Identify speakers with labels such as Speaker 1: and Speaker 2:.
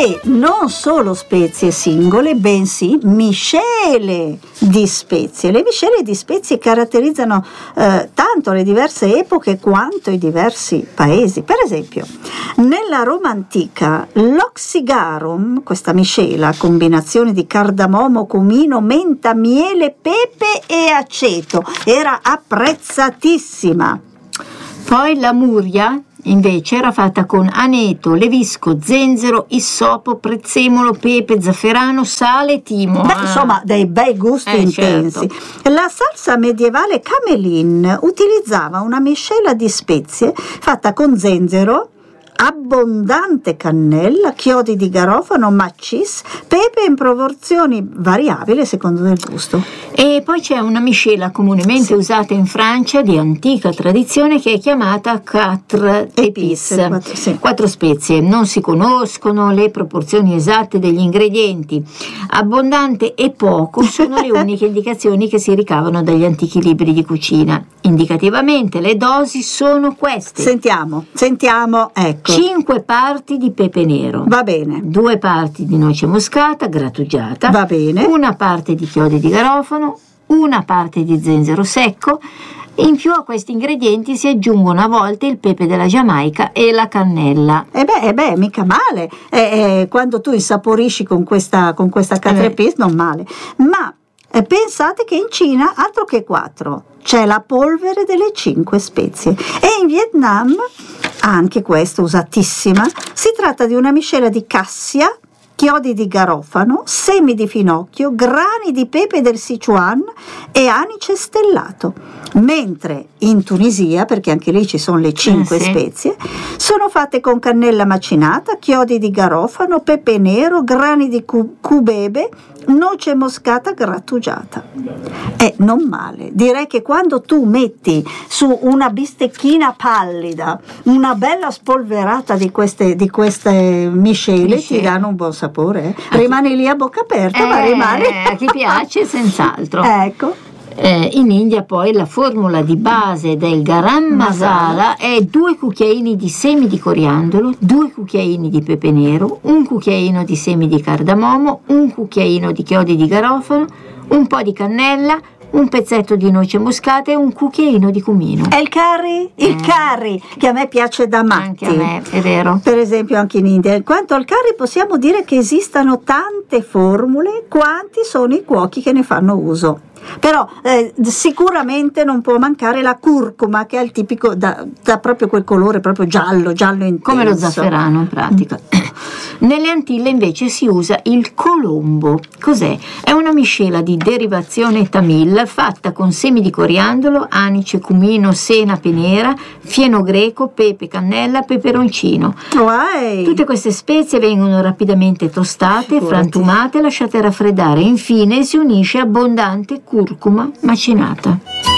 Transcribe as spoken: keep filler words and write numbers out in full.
Speaker 1: e non solo spezie singole, bensì miscele di spezie. Le miscele di spezie caratterizzano eh, tanto le diverse epoche quanto i diversi paesi. Per esempio, nella Roma antica l'oxygarum, questa miscela, combinazione di cardamomo, cumino, menta, miele, pepe e aceto, era apprezzatissima.
Speaker 2: Poi la muria invece era fatta con aneto, levisco, zenzero, issopo, prezzemolo, pepe, zafferano, sale e timo.
Speaker 1: Beh, insomma, dei bei gusti
Speaker 2: eh,
Speaker 1: intensi.
Speaker 2: Certo.
Speaker 1: La salsa medievale Camelin utilizzava una miscela di spezie fatta con zenzero, abbondante cannella, chiodi di garofano, macis, pepe in proporzioni variabili secondo il gusto.
Speaker 2: E poi c'è una miscela comunemente sì. usata in Francia di antica tradizione che è chiamata quatre épices, quattro, sì. quattro spezie. Non si conoscono le proporzioni esatte degli ingredienti. Abbondante e poco sono le uniche indicazioni che si ricavano dagli antichi libri di cucina. Indicativamente le dosi sono queste.
Speaker 1: Sentiamo, sentiamo, ecco.
Speaker 2: cinque parti di pepe nero.
Speaker 1: Va bene.
Speaker 2: due parti di noce moscata grattugiata.
Speaker 1: Va bene.
Speaker 2: Una parte di chiodi di garofano, una parte di zenzero secco. In più a questi ingredienti si aggiungono a volte il pepe della Giamaica e la cannella.
Speaker 1: E beh, eh beh, mica male. Eh, eh, quando tu insaporisci con questa, con questa quatre épices, non male. Ma eh, pensate che in Cina, altro che quattro, c'è la polvere delle cinque spezie. E in Vietnam, anche questa usatissima, si tratta di una miscela di cassia, chiodi di garofano, semi di finocchio, grani di pepe del Sichuan e anice stellato. Mentre in Tunisia, perché anche lì ci sono le cinque
Speaker 2: eh sì.
Speaker 1: spezie, sono fatte con cannella macinata, chiodi di garofano, pepe nero, grani di cu- cubebe, noce moscata grattugiata. E non male. Direi che quando tu metti su una bistecchina pallida una bella spolverata di queste, di queste miscele,
Speaker 2: Miscele.
Speaker 1: ti danno un buon sapore. Eh? Rimani lì a bocca aperta,
Speaker 2: Eh,
Speaker 1: ma rimani.
Speaker 2: a chi piace, senz'altro.
Speaker 1: Ecco.
Speaker 2: Eh, in India poi la formula di base del garam masala è due cucchiaini di semi di coriandolo, due cucchiaini di pepe nero, un cucchiaino di semi di cardamomo, un cucchiaino di chiodi di garofano, un po' di cannella, un pezzetto di noce moscata e un cucchiaino di cumino.
Speaker 1: E il curry? Il
Speaker 2: Eh.
Speaker 1: curry, che a me piace da matti.
Speaker 2: Anche a me, è vero.
Speaker 1: Per esempio anche in India. Quanto al curry possiamo dire che esistano tante formule, quanti sono i cuochi che ne fanno uso. Però eh, sicuramente non può mancare la curcuma, che è il tipico, da, da proprio quel colore proprio giallo, giallo intenso.
Speaker 2: Come lo zafferano in pratica. Nelle Antille invece si usa il colombo. Cos'è? È una miscela di derivazione tamil fatta con semi di coriandolo, anice, cumino, senape nera, fieno greco, pepe, cannella, peperoncino.
Speaker 1: Uai.
Speaker 2: Tutte queste spezie vengono rapidamente tostate,
Speaker 1: Figurati.
Speaker 2: frantumate e lasciate raffreddare. Infine si unisce abbondante curcuma macinata.